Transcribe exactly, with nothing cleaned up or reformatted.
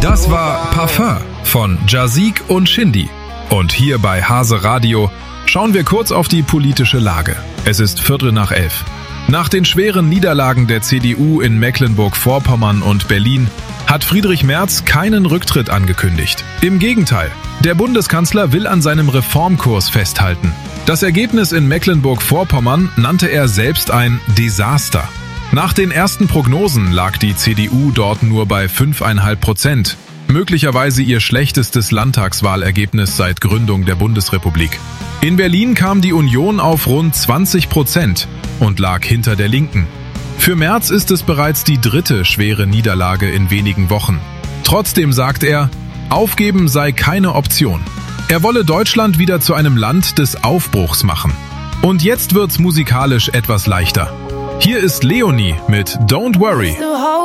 Das war Parfum von Jazik und Shindy. Und hier bei Hase Radio schauen wir kurz auf die politische Lage. Es ist Viertel nach elf. Nach den schweren Niederlagen der C D U in Mecklenburg-Vorpommern und Berlin hat Friedrich Merz keinen Rücktritt angekündigt. Im Gegenteil, der Bundeskanzler will an seinem Reformkurs festhalten. Das Ergebnis in Mecklenburg-Vorpommern nannte er selbst ein Desaster. Nach den ersten Prognosen lag die C D U dort nur bei fünf Komma fünf Prozent, möglicherweise ihr schlechtestes Landtagswahlergebnis seit Gründung der Bundesrepublik. In Berlin kam die Union auf rund zwanzig Prozent und lag hinter der Linken. Für Merz ist es bereits die dritte schwere Niederlage in wenigen Wochen. Trotzdem sagt er, aufgeben sei keine Option. Er wolle Deutschland wieder zu einem Land des Aufbruchs machen. Und jetzt wird's musikalisch etwas leichter. Hier ist Leonie mit Don't Worry.